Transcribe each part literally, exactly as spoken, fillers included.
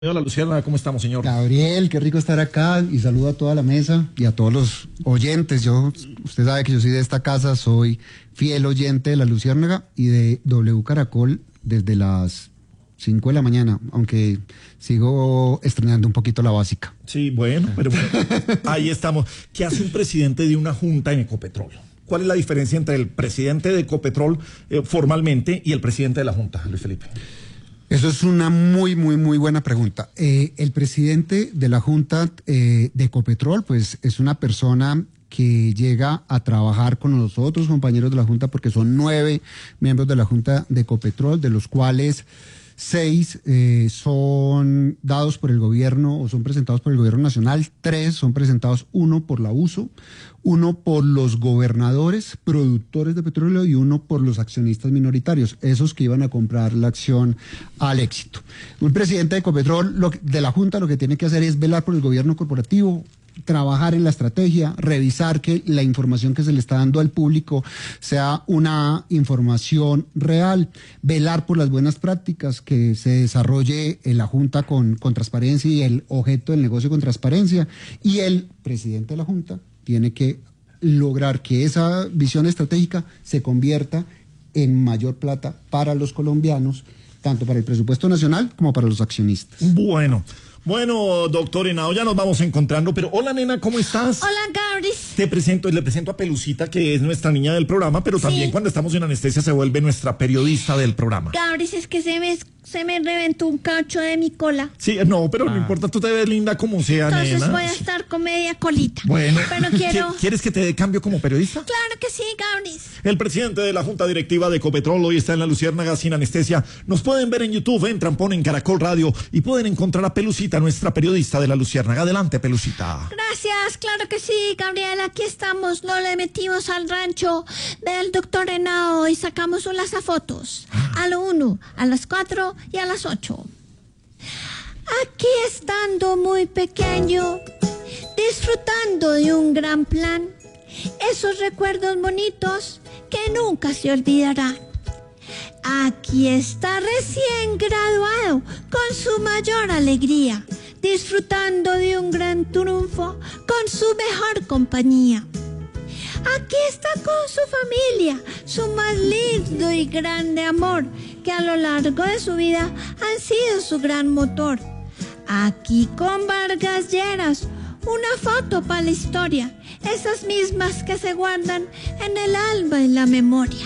Hola Luciana, ¿cómo estamos, señor? Gabriel, qué rico estar acá y saludo a toda la mesa y a todos los oyentes. Yo, usted sabe que yo soy de esta casa, soy fiel oyente de La Luciérnaga y de W Caracol desde las cinco de la mañana, aunque sigo estrenando un poquito la básica. Sí, bueno, pero bueno, ahí estamos. ¿Qué hace un presidente de una junta en Ecopetrol? ¿Cuál es la diferencia entre el presidente de Ecopetrol eh, formalmente y el presidente de la junta, Luis Felipe? Eso es una muy, muy, muy buena pregunta. Eh, el presidente de la Junta eh, de Ecopetrol, pues es una persona que llega a trabajar con los otros compañeros de la Junta, porque son nueve miembros de la Junta de Ecopetrol, de los cuales seis eh, son dados por el gobierno o son presentados por el gobierno nacional, tres son presentados, uno por la U S O, uno por los gobernadores, productores de petróleo y uno por los accionistas minoritarios, esos que iban a comprar la acción al éxito. Un presidente de Ecopetrol, lo, de la Junta, lo que tiene que hacer es velar por el gobierno corporativo, trabajar en la estrategia, revisar que la información que se le está dando al público sea una información real, velar por las buenas prácticas, que se desarrolle en la Junta con, con transparencia y el objeto del negocio con transparencia, y el presidente de la Junta tiene que lograr que esa visión estratégica se convierta en mayor plata para los colombianos, tanto para el presupuesto nacional como para los accionistas. Bueno. Bueno, doctor Henao, ya nos vamos encontrando, pero hola, nena, ¿cómo estás? Hola, Gabris. Te presento, le presento a Pelucita, que es nuestra niña del programa, pero también Sí. cuando estamos en anestesia se vuelve nuestra periodista del programa. Gabris, es que se me, se me reventó un cacho de mi cola. Sí, no, pero no importa, tú te ves linda como sea, Entonces nena. voy a estar con media colita. Bueno, Pero quiero... ¿Qui- ¿quieres que te dé cambio como periodista? Claro que sí, Gabris. El presidente de la Junta Directiva de Ecopetrol hoy está en La Luciérnaga sin anestesia. Nos pueden ver en YouTube, entran, ponen Caracol Radio y pueden encontrar a Pelucita, nuestra periodista de La Luciérnaga. Adelante, Pelucita. Gracias, claro que sí, Gabriel. Aquí estamos. No le metimos al rancho del doctor Henao y sacamos unas fotos. A lo uno, a las cuatro y a las ocho. Aquí estando muy pequeño, disfrutando de un gran plan, esos recuerdos bonitos que nunca se olvidarán. Aquí está recién graduado con su mayor alegría, disfrutando de un gran triunfo con su mejor compañía. Aquí está con su familia, su más lindo y grande amor, que a lo largo de su vida han sido su gran motor. Aquí con Vargas Lleras, una foto para la historia, esas mismas que se guardan en el alma y la memoria.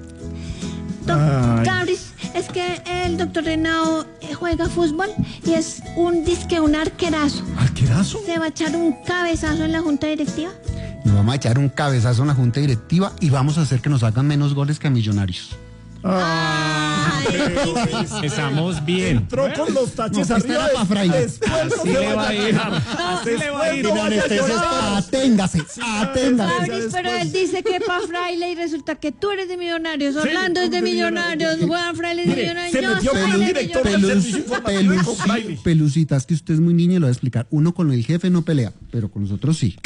Gabris, es que el doctor Henao juega fútbol y es un disque un arquerazo. ¿Arquerazo? ¿Se va a echar un cabezazo en la junta directiva? Nos vamos a echar un cabezazo en la Junta Directiva y vamos a hacer que nos hagan menos goles que a Millonarios. Empezamos bien. Entró con los taches No, arriba. esta era pa' Fraile. Después no Así se le va a vaya ir. llorar. Así le va a ir. Después no vaya a llorar. Aténgase, aténgase. Gabris, pero él dice que pa' Fraile y resulta que tú eres de Millonarios, Sí, Orlando es de de Millonarios, Millonarios. Juan Fraile es de Mire, Millonarios, se yo metió soy con un de director del Millonarios. servicio informativo de Confraile. Pelucita, es que usted es muy niña y lo voy a explicar. Uno con el jefe no pelea, pero con nosotros sí.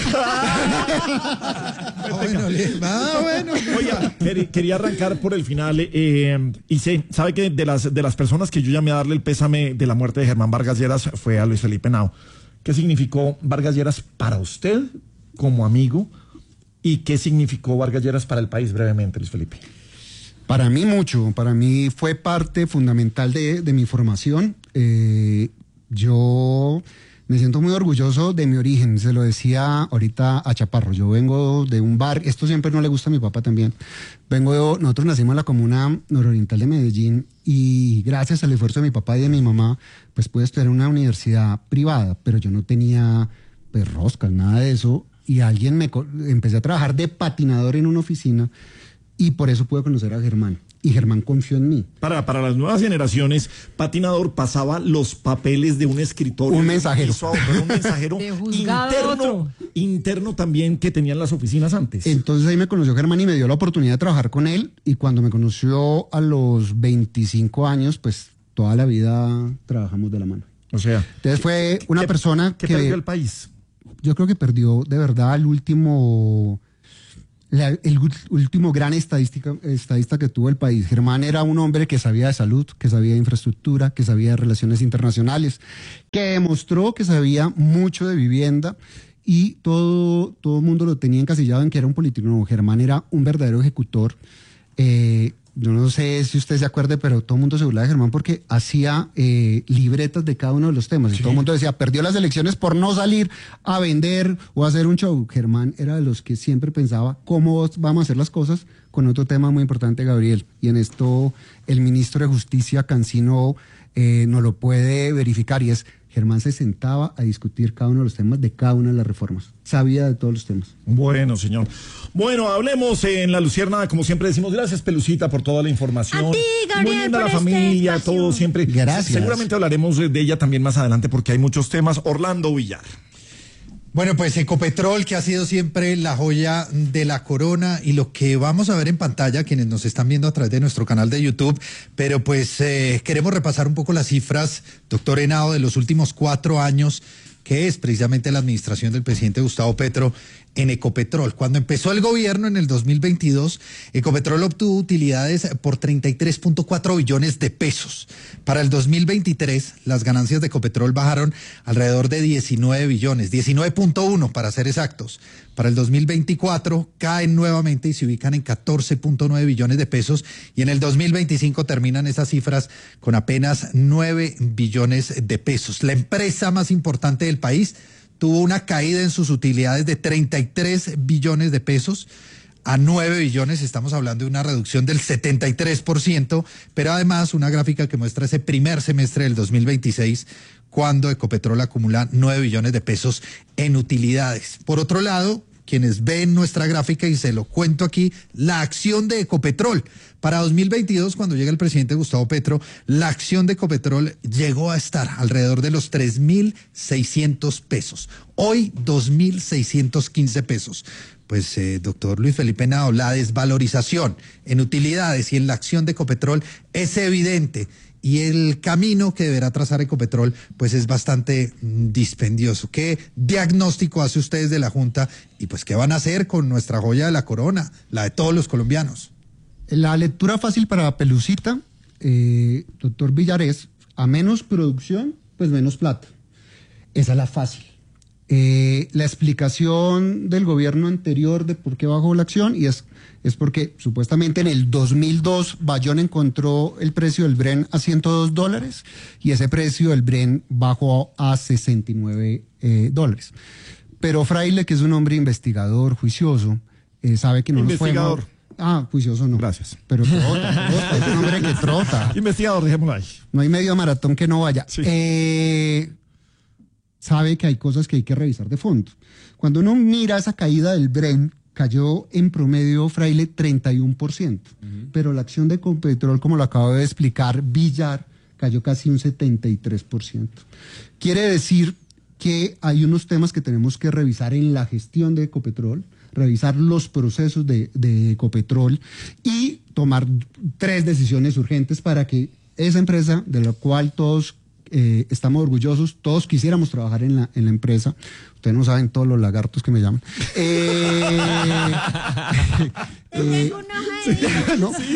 Ah, bueno. Oiga, quer- quería arrancar por el final eh, y sé, sabe que de las, de las personas que yo llamé a darle el pésame de la muerte de Germán Vargas Lleras fue a Luis Felipe Henao. ¿Qué significó Vargas Lleras para usted como amigo y qué significó Vargas Lleras para el país brevemente, Luis Felipe? Para mí mucho, para mí fue parte fundamental de, de mi formación. Eh, yo me siento muy orgulloso de mi origen, se lo decía ahorita a Chaparro, yo vengo de un bar, esto siempre no le gusta a mi papá también, vengo de, nosotros nacimos en la comuna nororiental de Medellín y gracias al esfuerzo de mi papá y de mi mamá, pues pude estudiar en una universidad privada, pero yo no tenía pues roscas, nada de eso, y alguien me, co- empecé a trabajar de patinador en una oficina y por eso pude conocer a Germán. Y Germán confió en mí. Para, para las nuevas generaciones, Patinador pasaba los papeles de un escritorio. Un mensajero. Piso a otro, un mensajero De juzgado a interno, otro. interno también que tenían las oficinas antes. Entonces ahí me conoció Germán y me dio la oportunidad de trabajar con él. Y cuando me conoció a los veinticinco años, pues toda la vida trabajamos de la mano. O sea, Entonces fue una ¿qué- persona ¿qué que perdió el país? yo creo que perdió de verdad el último, la, el último gran estadística, estadista que tuvo el país. Germán era un hombre que sabía de salud, que sabía de infraestructura, que sabía de relaciones internacionales, que demostró que sabía mucho de vivienda y todo, todo el mundo lo tenía encasillado en que era un político. No, Germán era un verdadero ejecutor. Eh, Yo no sé si usted se acuerde, pero todo el mundo se burlaba de Germán porque hacía eh, libretas de cada uno de los temas. Sí. Y todo el mundo decía, perdió las elecciones por no salir a vender o a hacer un show. Germán era de los que siempre pensaba cómo vamos a hacer las cosas con otro tema muy importante, Gabriel. Y en esto el ministro de Justicia, Cancino, eh, nos lo puede verificar, y es Germán se sentaba a discutir cada uno de los temas de cada una de las reformas. Sabía de todos los temas. Bueno, señor. Bueno, hablemos en La Luciérnaga, como siempre decimos. Gracias, Pelucita, por toda la información. A ti, Gabriel, muy linda por la este familia, espacio. todo siempre. Gracias. Seguramente hablaremos de ella también más adelante porque hay muchos temas. Orlando Villar. Bueno, pues Ecopetrol, que ha sido siempre la joya de la corona, y lo que vamos a ver en pantalla, quienes nos están viendo a través de nuestro canal de YouTube, pero pues eh, queremos repasar un poco las cifras, doctor Henao, de los últimos cuatro años, que es precisamente la administración del presidente Gustavo Petro en Ecopetrol. Cuando empezó el gobierno en el dos mil veintidós, Ecopetrol obtuvo utilidades por treinta y tres punto cuatro billones de pesos. Para el dos mil veintitrés, las ganancias de Ecopetrol bajaron alrededor de diecinueve billones, diecinueve punto uno para ser exactos. Para el dos mil veinticuatro caen nuevamente y se ubican en catorce punto nueve billones de pesos, y en el dos mil veinticinco terminan esas cifras con apenas nueve billones de pesos. La empresa más importante del país tuvo una caída en sus utilidades de treinta y tres billones de pesos a nueve billones. Estamos hablando de una reducción del setenta y tres por ciento, pero además una gráfica que muestra ese primer semestre del dos mil veintiséis, cuando Ecopetrol acumula nueve billones de pesos en utilidades. Por otro lado, quienes ven nuestra gráfica, y se lo cuento aquí, la acción de Ecopetrol. Para dos mil veintidós, cuando llega el presidente Gustavo Petro, la acción de Ecopetrol llegó a estar alrededor de los tres mil seiscientos pesos. Hoy, dos mil seiscientos quince pesos. Pues, eh, doctor Luis Felipe Henao, la desvalorización en utilidades y en la acción de Ecopetrol es evidente. Y el camino que deberá trazar Ecopetrol, pues es bastante mm, dispendioso. ¿Qué diagnóstico hace ustedes de la Junta? Y pues, ¿qué van a hacer con nuestra joya de la corona, la de todos los colombianos? La lectura fácil para Pelucita, eh, doctor Villarés, a menos producción, pues menos plata. Esa es la fácil. Eh, la explicación del gobierno anterior de por qué bajó la acción, y es, es porque supuestamente en el dos mil dos Bayón encontró el precio del Bren a ciento dos dólares y ese precio del Bren bajó a sesenta y nueve eh, dólares. Pero Fraile, que es un hombre investigador, juicioso, eh, sabe que no nos Investigador. podemos... Ah, juicioso no. Gracias. Pero trota, trota, es un hombre que trota. Investigador, dejémoslo ahí. No hay medio maratón que no vaya. Sí. Eh, sabe que hay cosas que hay que revisar de fondo. Cuando uno mira esa caída del Bren, cayó en promedio, Fraile, treinta y uno por ciento. Uh-huh. Pero la acción de Ecopetrol, como lo acabo de explicar, Villar, cayó casi un setenta y tres por ciento. Quiere decir que hay unos temas que tenemos que revisar en la gestión de Ecopetrol, revisar los procesos de, de Ecopetrol y tomar tres decisiones urgentes para que esa empresa, de la cual todos eh, estamos orgullosos, todos quisiéramos trabajar en la, en la empresa. Ustedes no saben todos los lagartos que me llaman. Eh, eh, sí, ¿no? Sí.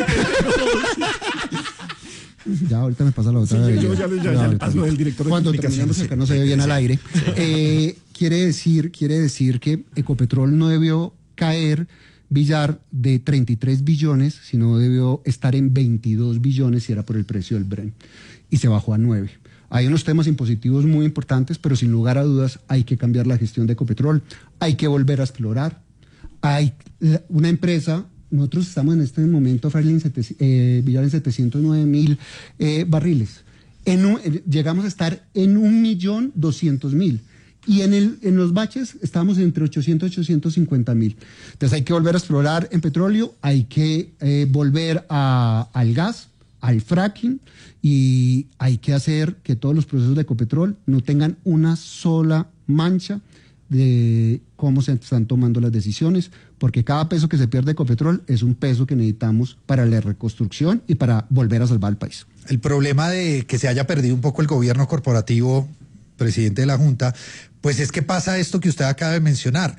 Ya ahorita me pasa la otra. Sí, vez. Yo, yo, ya, ya, ya le paso del director de Cuando comunicaciones. terminamos acá no se ve bien al aire. Eh, quiere decir, quiere decir que Ecopetrol no debió caer, Villar, de treinta y tres billones, sino debió estar en veintidós billones si era por el precio del Bren. Y se bajó a nueve. Hay unos temas impositivos muy importantes, pero sin lugar a dudas hay que cambiar la gestión de Ecopetrol. Hay que volver a explorar. Hay una empresa... Nosotros estamos en este momento, Fraile, eh, Villar, en setecientos nueve mil eh, barriles. En un, eh, llegamos a estar en un millón doscientos mil. Y en, el, en los baches estamos entre ochocientos y ochocientos cincuenta mil. Entonces hay que volver a explorar en petróleo, hay que eh, volver a, al gas, al fracking, y hay que hacer que todos los procesos de Ecopetrol no tengan una sola mancha de cómo se están tomando las decisiones, porque cada peso que se pierde de Ecopetrol es un peso que necesitamos para la reconstrucción y para volver a salvar el país. El problema de que se haya perdido un poco el gobierno corporativo, presidente de la Junta, pues es que pasa esto que usted acaba de mencionar,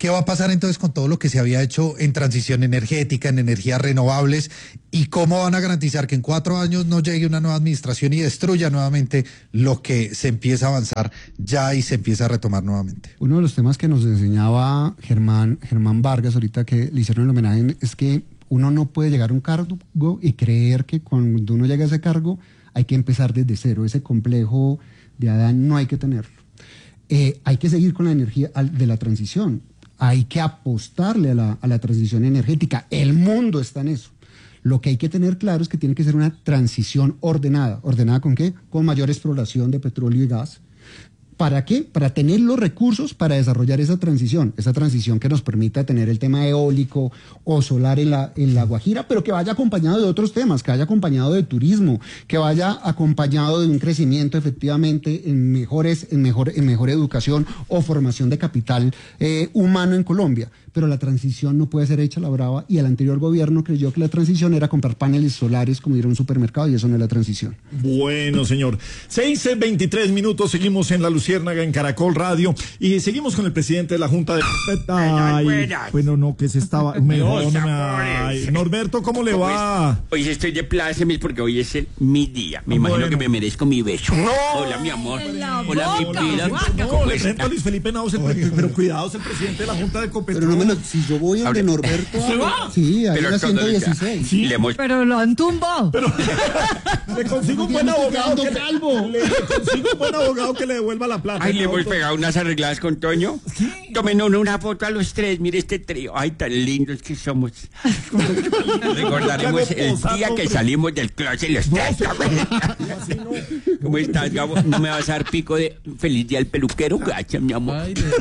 ¿Qué va a pasar entonces con todo lo que se había hecho en transición energética, en energías renovables? ¿Y cómo van a garantizar que en cuatro años no llegue una nueva administración y destruya nuevamente lo que se empieza a avanzar ya y se empieza a retomar nuevamente? Uno de los temas que nos enseñaba Germán, Germán Vargas, ahorita que le hicieron el homenaje, es que uno no puede llegar a un cargo y creer que cuando uno llega a ese cargo hay que empezar desde cero. Ese complejo de Adán no hay que tenerlo. Eh, hay que seguir con la energía de la transición. Hay que apostarle a la, a la transición energética. El mundo está en eso. Lo que hay que tener claro es que tiene que ser una transición ordenada. ¿Ordenada con qué? Con mayor exploración de petróleo y gas. ¿Para qué? Para tener los recursos para desarrollar esa transición, esa transición que nos permita tener el tema eólico o solar en la, en la Guajira, pero que vaya acompañado de otros temas, que vaya acompañado de turismo, que vaya acompañado de un crecimiento efectivamente en mejores, en mejor, en mejor educación o formación de capital eh, humano en Colombia. Pero la transición no puede ser hecha a la brava y el anterior gobierno creyó que la transición era comprar paneles solares como ir a un supermercado y eso no es la transición. Bueno, señor. seis veintitrés minutos, seguimos en La Luciérnaga en Caracol Radio y seguimos con el presidente de la Junta de... Ay, bueno, no, que se estaba... Mejor, no me... Ay, Norberto, ¿cómo le va? Hoy estoy de plácemes porque hoy es el, mi día. Me imagino Bueno. que me merezco mi beso. No. Hola, mi amor. En la Hola, mi boca, vida. guaca. ¿Cómo Le presento está? a Luis Felipe Naos, el pre- pero cuidado, es el presidente de la Junta de Copetrol. Pero no me lo, si yo voy al de Ahora- Norberto... ¿Se va? Sí, ahí Pero en la todo ciento ya- dieciséis. Sí. Le hemos... Pero lo han tumbado. Le consigo un buen Me estoy abogado quedando que calvo. le, le consigo un buen abogado que le devuelva la plata. Ay, le hemos Auto. pegado unas arregladas con Toño. Tomen una, una foto a los tres. Mire este trío. Ay, tan lindos que somos. Recordaremos ¿Qué hago el posar, día que hombre? salimos del closet los tres. ¿Cómo estás, Gabo? ¿No me vas a dar pico de feliz día al peluquero? Gracias, mi amor.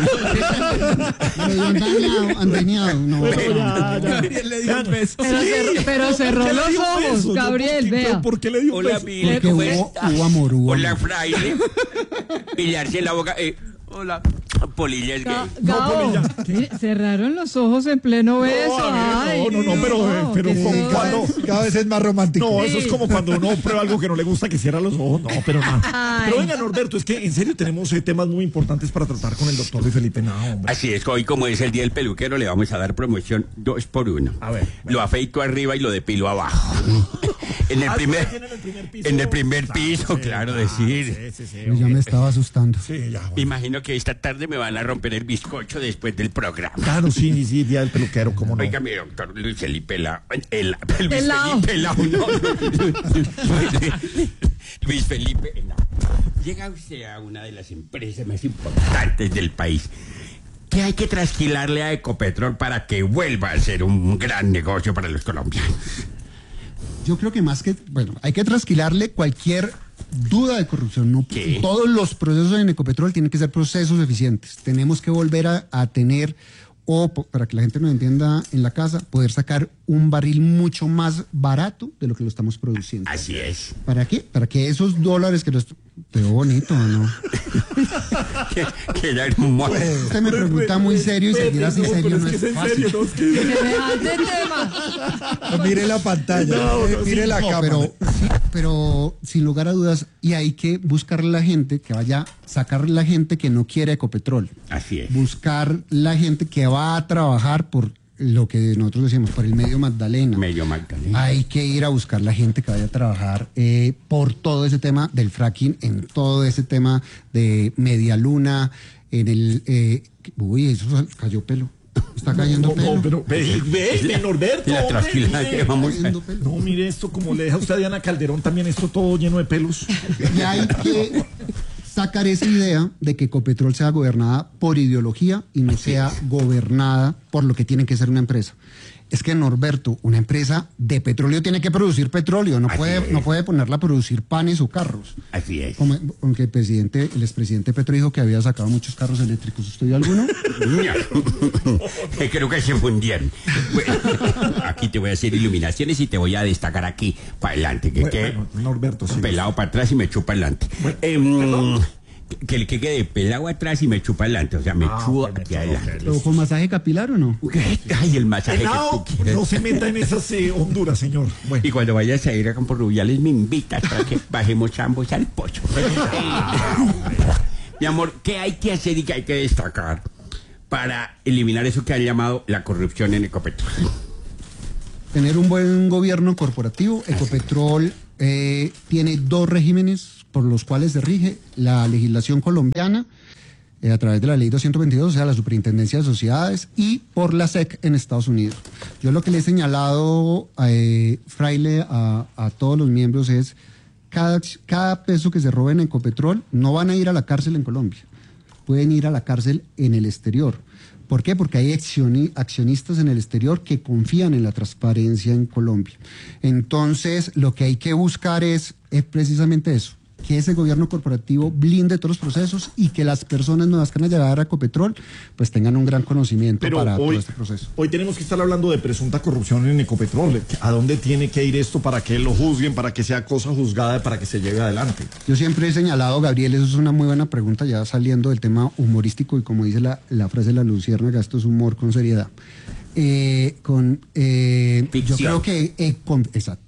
Me dio engañado, andeñado, no. Pero ya, ya. le dio un beso. Pero, cerró, pero cerró ¿Qué le los dio ojos, besos? Gabriel, ¿Por qué- vea. ¿Por qué le dio un Hola, beso? Mile, Porque ¿cómo hubo, estás? hubo amor, hubo Hola, amor. fraile. Pillarse en la boca. Eh, hola. Polilla es Ga- gay. No, Gabo, Polilla. mire, cerraron los ojos en pleno beso. a ver, Ay, no, no, no, pero, eh, pero qué con cosa. cuando... Cada vez es más romántico. No, eso es como cuando uno prueba algo que no le gusta, que cierra los ojos. No, pero nada. Ay. Pero venga, Norberto, es que en serio tenemos eh, temas muy importantes para tratar con el doctor Luis Felipe Nao, hombre. Así es, hoy como es el día del peluquero le vamos a dar promoción dos por uno. A ver, Lo afeito arriba y lo depilo abajo. en el Ah, primer ¿tiene en el primer piso? en el primer Claro, piso, sí, claro, ah, decir. Sí, sí, sí. Yo ya me estaba asustando. Sí, ya, Me bueno. imagino que esta tarde me van a romper el bizcocho después del programa. Claro, sí, sí, sí, día del peluquero, cómo no. Oiga, mi doctor Luis Felipe La... El, Luis Pelao. Felipe La... No, Luis Felipe La. Llega usted a una de las empresas más importantes del país. ¿Qué hay que trasquilarle a Ecopetrol para que vuelva a ser un gran negocio para los colombianos? Yo creo que más que, bueno, hay que trasquilarle cualquier duda de corrupción. No, ¿Qué? todos los procesos en Ecopetrol tienen que ser procesos eficientes. Tenemos que volver a, a tener, o po- para que la gente nos entienda en la casa, poder sacar un barril mucho más barato de lo que lo estamos produciendo. Así es. ¿Para qué? Para que esos dólares que los... Te veo bonito, ¿no? que, que era hermoso. Usted me pregunta muy serio y seguir así serio no es que es en fácil. serio, no, es que... Semejante tema. Mire la pantalla, No, eh, no, mire sí, la no, cámara. Pero, sí, pero sin lugar a dudas, y hay que buscarle a la gente que vaya, sacar la gente que no quiere Ecopetrol, Así es. buscar la gente que va a trabajar por lo que nosotros decimos, por el medio Magdalena. Medio Magdalena. Hay que ir a buscar la gente que vaya a trabajar eh, por todo ese tema del fracking, en todo ese tema de media luna, en el... Eh, uy, eso cayó pelo. Está cayendo No, pelo. no, pero ve, ve, ve, Norberto, La hombre, trasquilada mire. que vamos Cayendo pelo. No, mire esto, como le deja usted a Diana Calderón, también esto todo lleno de pelos. Y hay que sacar esa idea de que Ecopetrol sea gobernada por ideología y no sea gobernada por lo que tiene que ser una empresa. Es que, Norberto, una empresa de petróleo tiene que producir petróleo, no Así puede, es. no puede ponerla a producir panes o carros. Así es. Como, aunque el presidente, el expresidente Petro dijo que había sacado muchos carros eléctricos. ¿Usted vio alguno? Creo que se fundieron. Bueno, aquí te voy a hacer iluminaciones y te voy a destacar aquí para adelante. Que Bueno, quede bueno, Norberto, sí. pelado para atrás y me chupa adelante. Em, que el que quede pelado atrás y me chupa adelante. O sea, me Ah, chupa ok, me hacia chupa, adelante. ¿Pero con masaje capilar o no? Ay, el masaje que Henao, tú quieras. no se meta en esas eh, honduras, señor. Bueno. Y cuando vayas a ir a Campo Rubiales me invitas para que bajemos ambos al pocho. Mi amor, ¿qué hay que hacer y qué hay que destacar para eliminar eso que han llamado la corrupción en Ecopetrol? Tener un buen gobierno corporativo. Ecopetrol eh, tiene dos regímenes por los cuales se rige: la legislación colombiana, eh, a través de la ley doscientos veintidós, o sea, la Superintendencia de Sociedades, y por la S E C en Estados Unidos. Yo lo que le he señalado, eh, Fraile, a, a todos los miembros es: cada, cada peso que se roben en Ecopetrol no van a ir a la cárcel en Colombia, pueden ir a la cárcel en el exterior. ¿Por qué? Porque hay accionistas en el exterior que confían en la transparencia en Colombia. Entonces, lo que hay que buscar es, es precisamente eso, que ese gobierno corporativo blinde todos los procesos y que las personas nuevas que van a llegar a Ecopetrol pues tengan un gran conocimiento Pero para hoy, todo este proceso. Hoy tenemos que estar hablando de presunta corrupción en Ecopetrol. ¿A dónde tiene que ir esto para que lo juzguen, para que sea cosa juzgada, para que se lleve adelante? Yo siempre he señalado, Gabriel, eso es una muy buena pregunta, ya saliendo del tema humorístico, y como dice la, la frase de la luciérnaga, esto es humor con seriedad. Eh, con, eh, yo creo que... Eh, con, exacto.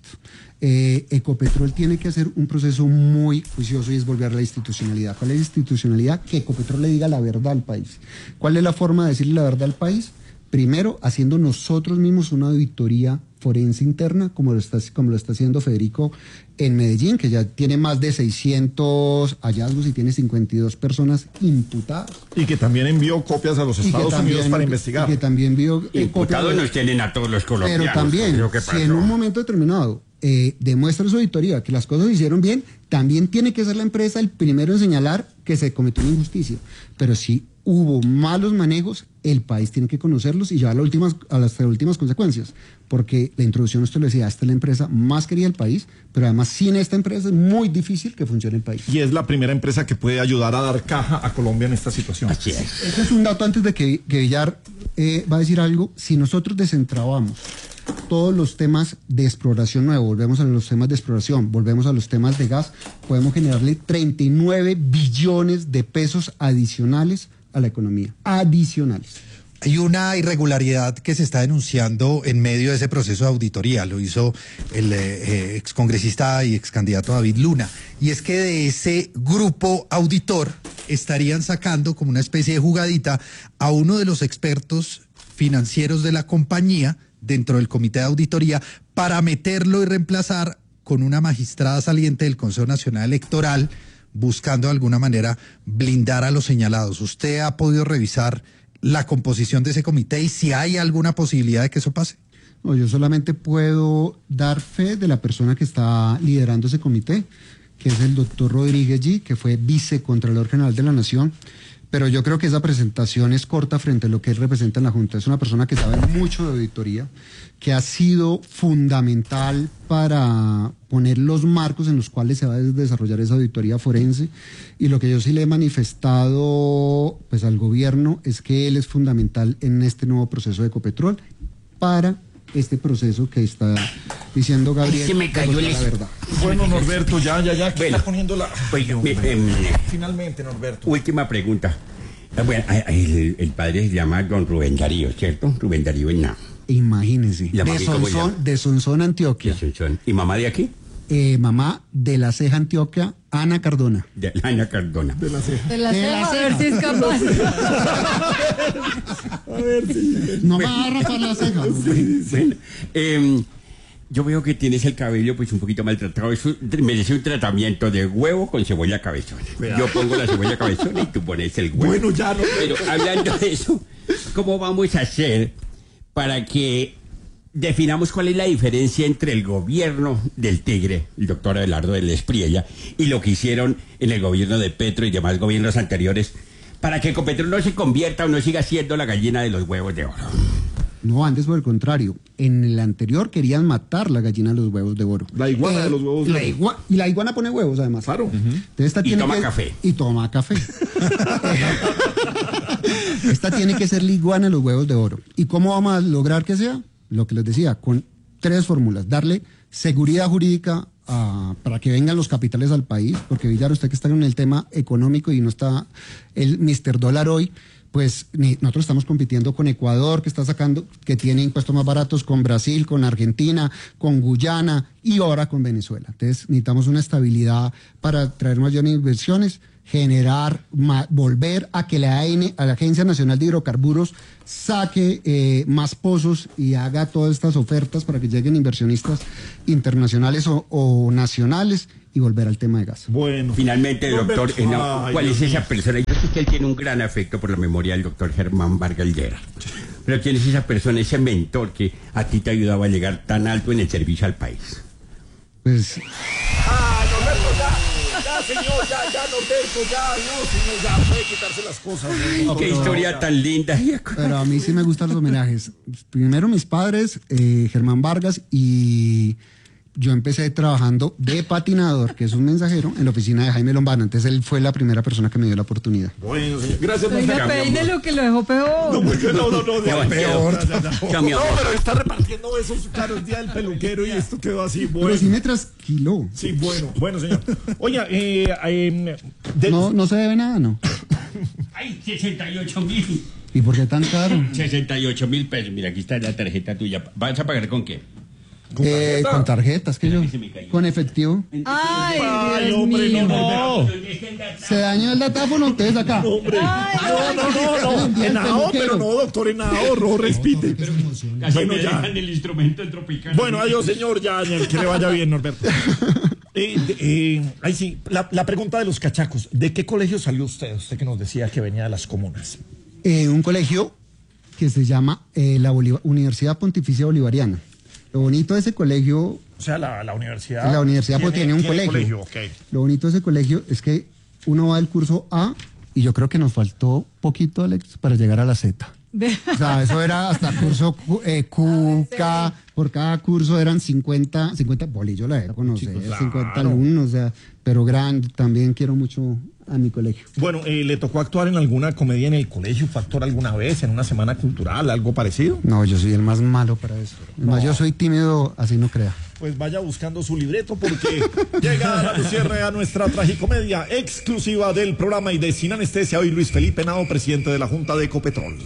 Eh, Ecopetrol tiene que hacer un proceso muy juicioso y es volver a la institucionalidad. ¿Cuál es la institucionalidad? Que Ecopetrol le diga la verdad al país. ¿Cuál es la forma de decirle la verdad al país? Primero, haciendo nosotros mismos una auditoría forense interna, como lo está, como lo está haciendo Federico en Medellín, que ya tiene más de seiscientos hallazgos y tiene cincuenta y dos personas imputadas. Y que también envió copias a los Estados también, Unidos para investigar. Y que también envió eh, Imputados copias. nos tienen a todos los colombianos. Pero también, Lo que si en un momento determinado eh, demuestra su auditoría que las cosas se hicieron bien, también tiene que ser la empresa el primero en señalar que se cometió una injusticia. Pero si hubo malos manejos, el país tiene que conocerlos y llevar a, últimas, a las últimas consecuencias. Porque la introducción, usted lo decía, esta es la empresa más querida del país, pero además sin esta empresa es muy difícil que funcione el país. Y es la primera empresa que puede ayudar a dar caja a Colombia en esta situación. Así es. Ese es un dato antes de que, que Villar eh, va a decir algo. Si nosotros desentrabamos todos los temas de exploración nuevo, volvemos a los temas de exploración, volvemos a los temas de gas, podemos generarle treinta y nueve billones de pesos adicionales a la economía. Adicionales. Hay una irregularidad que se está denunciando en medio de ese proceso de auditoría, lo hizo el eh, excongresista y excandidato David Luna, y es que de ese grupo auditor estarían sacando como una especie de jugadita a uno de los expertos financieros de la compañía dentro del comité de auditoría para meterlo y reemplazar con una magistrada saliente del Consejo Nacional Electoral, buscando de alguna manera blindar a los señalados. ¿Usted ha podido revisar la composición de ese comité y si hay alguna posibilidad de que eso pase? No, yo solamente puedo dar fe de la persona que está liderando ese comité, que es el doctor Rodríguez G., que fue vicecontralor general de la Nación. Pero yo creo que esa presentación es corta frente a lo que él representa en la Junta. Es una persona que sabe mucho de auditoría, que ha sido fundamental para poner los marcos en los cuales se va a desarrollar esa auditoría forense. Y lo que yo sí le he manifestado pues, al gobierno es que él es fundamental en este nuevo proceso de Ecopetrol para este proceso que está diciendo Gabriel. Ay, se me cayó el... la verdad. Bueno, Norberto, ya, ya, ya, Bueno, está poniendo la... pues, Ay, me- hombre. em, Finalmente, Norberto. Última pregunta. Ah, Bueno, ah, el, el padre se llama don Rubén Darío, ¿cierto? Rubén Darío en nada. Imagínense. ¿La De mami cómo se Sonsón, llama? de Sonsón, Antioquia. ¿Y mamá de aquí? Eh, mamá de la Ceja, Antioquia, Ana Cardona. De Ana Cardona. De la ceja. De la De la ceja, a ver ceja. si es capaz. A ver, sí. No me va a rapar la ceja. Bueno, em, yo veo que tienes el cabello pues un poquito maltratado. Eso merece un tratamiento de huevo con cebolla cabezona. Yo pongo la cebolla cabezona y tú pones el huevo. Bueno, ya no. Pero hablando de eso, ¿cómo vamos a hacer para que definamos cuál es la diferencia entre el gobierno del Tigre, el doctor Abelardo del Espriella, y lo que hicieron en el gobierno de Petro y demás gobiernos anteriores, para que Ecopetrol no se convierta o no siga siendo la gallina de los huevos de oro? No, antes por el contrario. En el anterior querían matar la gallina de los huevos de oro. La iguana de los huevos de la oro. igua- Y la iguana pone huevos, además. Claro. Entonces, esta Y tiene toma que- café. Y toma café. Esta tiene que ser la iguana de los huevos de oro. ¿Y cómo vamos a lograr que sea? Lo que les decía, con tres fórmulas. Darle seguridad jurídica a- para que vengan los capitales al país, porque Villar, usted que está en el tema económico y no está el mister Dólar hoy, pues ni- nosotros estamos compitiendo con Ecuador, que está sacando, que tiene impuestos más baratos, con Brasil, con Argentina, con Guyana y ahora con Venezuela. Entonces necesitamos una estabilidad para traer mayores inversiones. generar, ma, volver a que la A N, a la Agencia Nacional de Hidrocarburos saque eh, más pozos y haga todas estas ofertas para que lleguen inversionistas internacionales o, o nacionales y volver al tema de gas. Bueno. Finalmente, doctor, Ay, Henao, ¿cuál Dios es esa mío. persona? Yo sé que él tiene un gran afecto por la memoria del doctor Germán Vargas Lleras. Pero ¿quién es esa persona, ese mentor que a ti te ayudaba a llegar tan alto en el servicio al país? Pues Ah, Norberto, ya, ya, señor, ya, ya, Norberto, ya, no, señor, ya, puede quitarse las cosas. ¿No? Qué historia tan linda. pero a mí sí me gustan los homenajes. Primero mis padres, eh, Germán Vargas, y yo empecé trabajando de patinador, que es un mensajero, en la oficina de Jaime Lombana. Entonces él fue la primera persona que me dio la oportunidad. Bueno, señor, gracias, Oiga, Norberto. peine lo que lo dejó peor. No, pues, no, no, no, Ya va, no, peor. ya, ya, ya. Ya, mi No, amor. pero está repartiendo besos, claro, el día del peluquero y esto quedó así, bueno. Pero sí me trasquiló. Sí, bueno, bueno, señor. Oiga, eh, eh, de- No, no se debe nada, ¿no? Ay, sesenta y ocho mil. ¿Y por qué tan caro? sesenta y ocho mil pesos. Mira, aquí está la tarjeta tuya. ¿Vas a pagar con qué? ¿Con Eh, tarjeta? con tarjetas, que yo. Ay, se me cayó. Con efectivo. Ay, Ay, Dios hombre, mío. no, no. Se dañó el datáfono, entonces acá. Hombre, no, no, no, no, Henao, pero no, doctor Henao, no, respite. Casi Bueno, me ya. dejan el instrumento en tropical. Bueno, adiós, señor, ya, ya, que le vaya bien, Norberto. Eh, de- eh, ahí sí, la, la pregunta de los cachacos. ¿De qué colegio salió usted? Usted que nos decía que venía de las comunas. Eh, un colegio que se llama eh, la Boliv- Universidad Pontificia Bolivariana. Lo bonito de ese colegio, O sea, la, la universidad. la universidad pues, tiene un colegio. ok. Lo bonito de ese colegio es que uno va del curso A y yo creo que nos faltó poquito, Alex, para llegar a la Z. Ve- O sea, eso era hasta curso Q, eh, Q, K, por cada curso eran cincuenta, cincuenta bolillos, la de conocer, claro. cincuenta alumnos, o sea, pero grande, también quiero mucho a mi colegio. Bueno, eh, ¿le tocó actuar en alguna comedia en el colegio? ¿Fue actor alguna vez en una semana cultural, algo parecido? No, yo soy el más malo para eso. Además, yo soy tímido, así no crea. Pues vaya buscando su libreto porque llega la Lucierna a nuestra tragicomedia exclusiva del programa y de Sin Anestesia. Hoy Luis Felipe Henao, presidente de la Junta de Ecopetrol.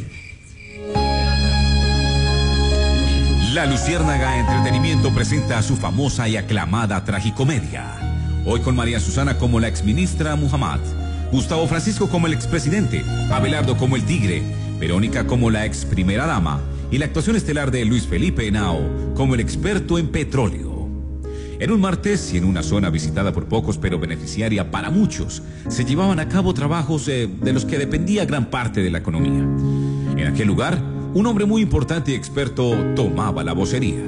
La Luciérnaga Entretenimiento presenta su famosa y aclamada tragicomedia. Hoy con María Susana como la exministra Muhammad, Gustavo Francisco como el expresidente, Abelardo como el tigre, Verónica como la ex primera dama y la actuación estelar de Luis Felipe Henao como el experto en petróleo. En un martes y en una zona visitada por pocos pero beneficiaria para muchos, se llevaban a cabo trabajos eh, de los que dependía gran parte de la economía. En aquel lugar, un hombre muy importante y experto tomaba la vocería.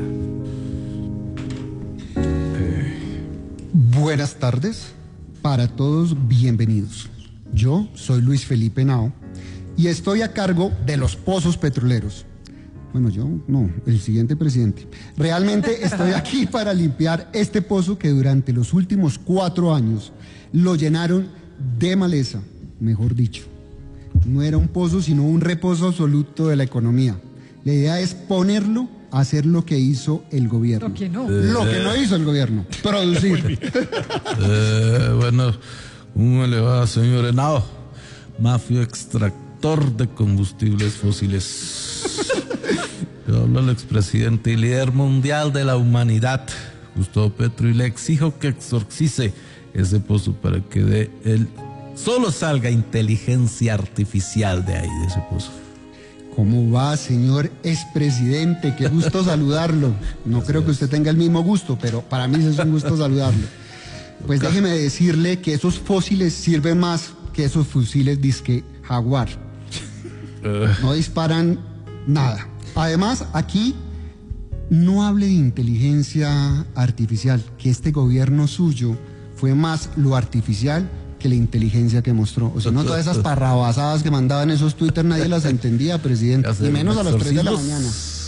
Buenas tardes, para todos bienvenidos. Yo soy Luis Felipe Henao y estoy a cargo de los pozos petroleros. Bueno, yo no, el siguiente presidente. Realmente estoy aquí para limpiar este pozo que durante los últimos cuatro años lo llenaron de maleza, mejor dicho. No era un pozo, sino un reposo absoluto de la economía. La idea es ponerlo a hacer lo que hizo el gobierno. Lo que no. Lo que no hizo el gobierno, producir. Eh, bueno, un elevado señor Henao, mafio extractor de combustibles fósiles. Yo hablo al expresidente y líder mundial de la humanidad, Gustavo Petro, y le exijo que exorcice ese pozo para que de él solo salga inteligencia artificial de ahí, de ese pozo. ¿Cómo va, señor expresidente? Qué gusto saludarlo. No creo que usted tenga el mismo gusto, pero para mí es un gusto saludarlo. Pues déjeme decirle que esos fósiles sirven más que esos fusiles disque Jaguar. No disparan nada. Además, aquí no hable de inteligencia artificial, que este gobierno suyo fue más lo artificial que la inteligencia que mostró. O sea, no todas esas parrabasadas que mandaban esos Twitter, nadie las entendía, presidente. Y menos a las tres de la mañana.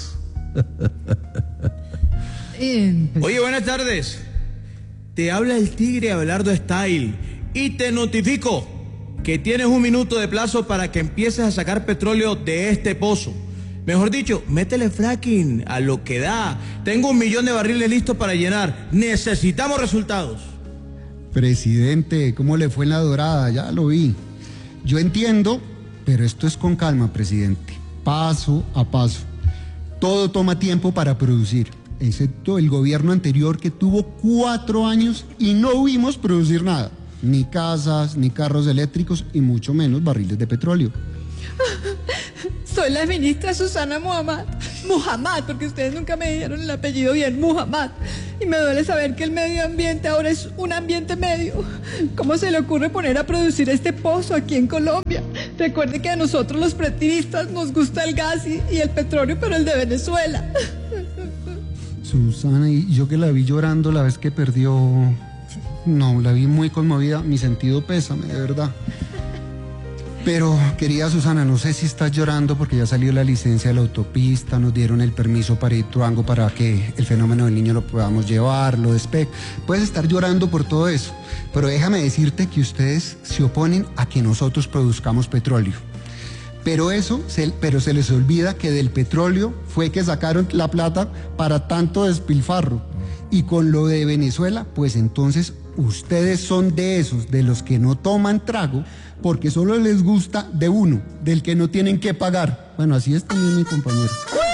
Eh, pues, Oye, buenas tardes. Te habla el tigre Abelardo Style y te notifico que tienes un minuto de plazo para que empieces a sacar petróleo de este pozo. Mejor dicho, métele fracking a lo que da. Tengo un millón de barriles listos para llenar. Necesitamos resultados. Presidente, ¿cómo le fue en la dorada? Ya lo vi. Yo entiendo, pero esto es con calma, presidente. Paso a paso. Todo toma tiempo para producir, excepto el gobierno anterior que tuvo cuatro años y no vimos producir nada. ni casas, ni carros eléctricos y mucho menos barriles de petróleo. Soy la ministra Susana Muhammad. Muhammad, porque ustedes nunca me dijeron el apellido bien, Muhammad. Y me duele saber que el medio ambiente ahora es un ambiente medio. ¿Cómo se le ocurre poner a producir este pozo aquí en Colombia? Recuerde que a nosotros los pretistas nos gusta el gas y, y el petróleo, pero el de Venezuela. Susana, y yo que la vi llorando la vez que perdió... No, la vi muy conmovida, mi sentido pésame, de verdad. Pero, querida Susana, no sé si estás llorando porque ya salió la licencia de la autopista, nos dieron el permiso para Ituango para que el fenómeno del niño lo podamos llevar, lo de S P E C. Puedes estar llorando por todo eso, pero déjame decirte que ustedes se oponen a que nosotros produzcamos petróleo. Pero eso, se, pero se les olvida que del petróleo fue que sacaron la plata para tanto despilfarro. Y con lo de Venezuela, pues entonces ustedes son de esos, de los que no toman trago, porque solo les gusta de uno, del que no tienen que pagar. Bueno, así es también mi compañero.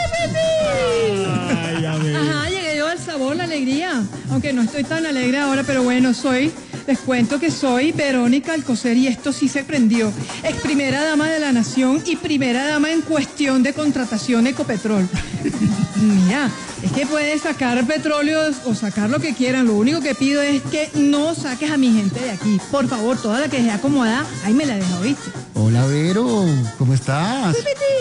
Ay, ajá, llegué yo al sabor, la alegría. Aunque no estoy tan alegre ahora, pero bueno, soy... Les cuento que soy Verónica Alcocer y esto sí se prendió. Ex primera dama de la nación y primera dama en cuestión de contratación de Ecopetrol. Mira, es que puedes sacar petróleo o sacar lo que quieran. Lo único que pido es que no saques a mi gente de aquí. Por favor, toda la que esté acomodada, ahí me la deja, ¿oíste? Hola, Vero, ¿cómo estás?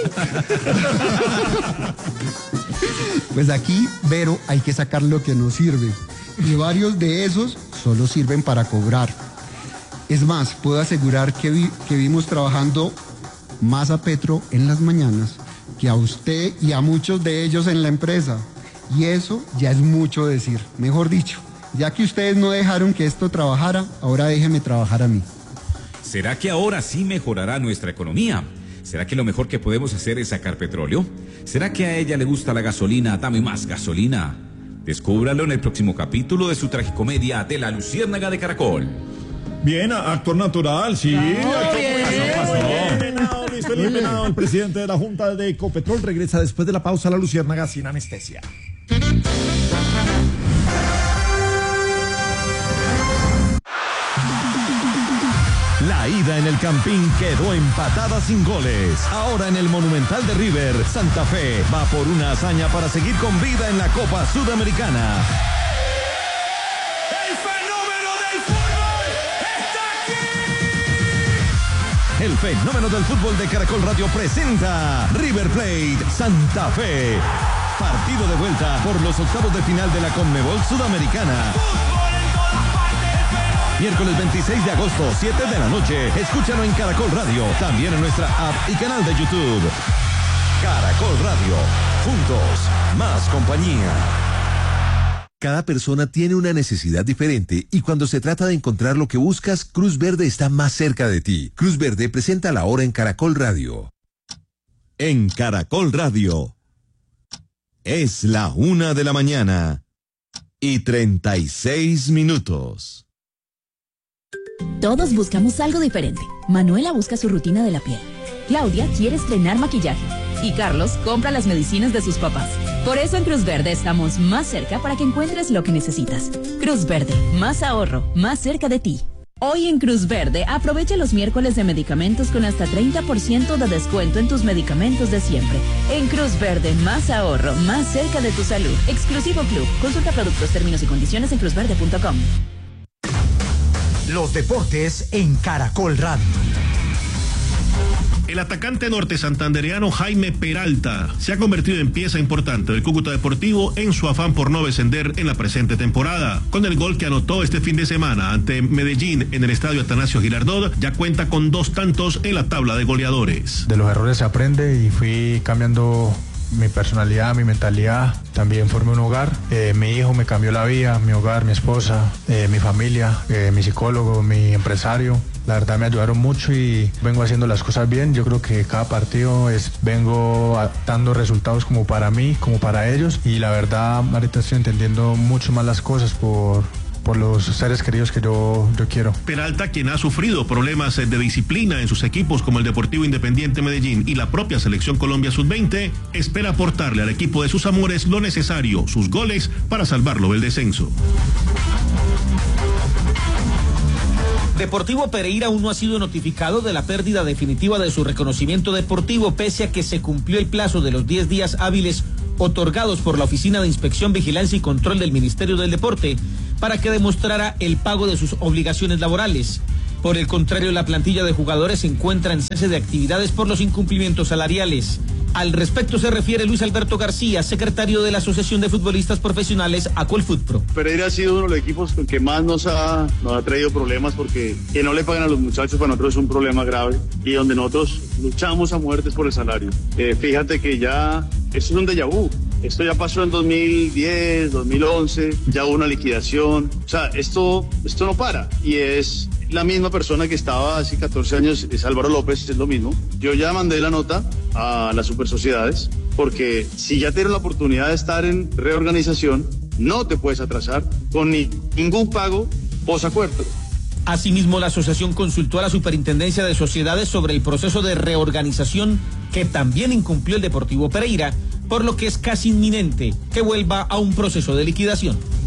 Pues aquí, Vero, hay que sacar lo que nos sirve. Y varios de esos solo sirven para cobrar. Es más, puedo asegurar que, vi, que vimos trabajando más a Petro en las mañanas que a usted y a muchos de ellos en la empresa. Y eso ya es mucho decir. Mejor dicho, ya que ustedes no dejaron que esto trabajara, ahora déjeme trabajar a mí. ¿Será que ahora sí mejorará nuestra economía? ¿Será que lo mejor que podemos hacer es sacar petróleo? ¿Será que a ella le gusta la gasolina? Dame más gasolina. Descúbralo en el próximo capítulo de su tragicomedia de La Luciérnaga de Caracol. Bien, actor natural, sí. No, actor bien, pasó, pasó. bien. Penado, Luis Felipe Henao, el presidente de la Junta de Ecopetrol, regresa después de la pausa a La Luciérnaga sin anestesia. La ida en el Campín quedó empatada sin goles. Ahora en el Monumental de River, Santa Fe va por una hazaña para seguir con vida en la Copa Sudamericana. ¡El fenómeno del fútbol está aquí! El fenómeno del fútbol de Caracol Radio presenta River Plate Santa Fe. Partido de vuelta por los octavos de final de la Conmebol Sudamericana. Miércoles veintiséis de agosto, siete de la noche. Escúchalo en Caracol Radio, también en nuestra app y canal de YouTube. Caracol Radio, juntos, más compañía. Cada persona tiene una necesidad diferente y cuando se trata de encontrar lo que buscas, Cruz Verde está más cerca de ti. Cruz Verde presenta la hora en Caracol Radio. En Caracol Radio. Es la una de la mañana y treinta y seis minutos. Todos buscamos algo diferente. Manuela busca su rutina de la piel. Claudia quiere estrenar maquillaje. Y Carlos compra las medicinas de sus papás. Por eso en Cruz Verde estamos más cerca para que encuentres lo que necesitas. Cruz Verde, más ahorro, más cerca de ti. Hoy en Cruz Verde, aprovecha los miércoles de medicamentos con hasta treinta por ciento de descuento en tus medicamentos de siempre. En Cruz Verde, más ahorro, más cerca de tu salud. Exclusivo Club. Consulta productos, términos y condiciones en cruz verde punto com. Los deportes en Caracol Radio. El atacante norte santandereano Jaime Peralta se ha convertido en pieza importante del Cúcuta Deportivo en su afán por no descender en la presente temporada. Con el gol que anotó este fin de semana ante Medellín en el estadio Atanasio Girardot, ya cuenta con dos tantos en la tabla de goleadores. De los errores se aprende y fui cambiando mi personalidad, mi mentalidad. También formé un hogar. Eh, mi hijo me cambió la vida, mi hogar, mi esposa, eh, mi familia, eh, mi psicólogo, mi empresario. La verdad me ayudaron mucho y vengo haciendo las cosas bien. Yo creo que cada partido es vengo a, dando resultados como para mí, como para ellos. Y la verdad ahorita estoy entendiendo mucho más las cosas por... por los seres queridos que yo, yo quiero. Peralta, quien ha sufrido problemas de disciplina en sus equipos como el Deportivo Independiente Medellín y la propia Selección Colombia sub veinte, espera aportarle al equipo de sus amores lo necesario, sus goles, para salvarlo del descenso. Deportivo Pereira aún no ha sido notificado de la pérdida definitiva de su reconocimiento deportivo, pese a que se cumplió el plazo de los diez días hábiles otorgados por la Oficina de Inspección, Vigilancia y Control del Ministerio del Deporte para que demostrara el pago de sus obligaciones laborales. Por el contrario, la plantilla de jugadores se encuentra en cese de actividades por los incumplimientos salariales. Al respecto se refiere Luis Alberto García, secretario de la Asociación de Futbolistas Profesionales Acolfutpro. Pereira ha sido uno de los equipos que más nos ha, nos ha traído problemas, porque que no le pagan a los muchachos para nosotros es un problema grave, y donde nosotros luchamos a muertes por el salario. Eh, fíjate que ya, esto es un déjà vu. Esto ya pasó en dos mil diez, dos mil once, ya hubo una liquidación. O sea, esto, esto no para. Y es la misma persona que estaba hace catorce años, es Álvaro López, es lo mismo. Yo ya mandé la nota a las supersociedades, porque si ya tienes la oportunidad de estar en reorganización, no te puedes atrasar con ni, ningún pago posacuerdo. Asimismo, la asociación consultó a la Superintendencia de Sociedades sobre el proceso de reorganización que también incumplió el Deportivo Pereira, por lo que es casi inminente que vuelva a un proceso de liquidación.